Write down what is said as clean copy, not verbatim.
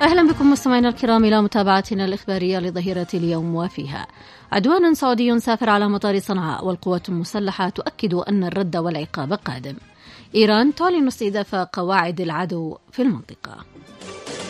أهلا بكم مستمعينا الكرام إلى متابعتنا الإخبارية لظهيرة اليوم، وفيها عدوان سعودي سافر على مطار صنعاء والقوات المسلحة تؤكد أن الرد والعقاب قادم. إيران تعلن استهداف قواعد العدو في المنطقة.